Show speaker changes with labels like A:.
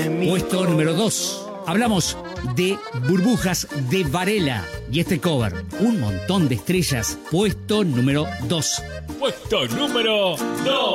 A: Puesto número 2. Hablamos de Burbujas de Varela. Y este cover, Un montón de estrellas. Puesto número 2.
B: Puesto número 2.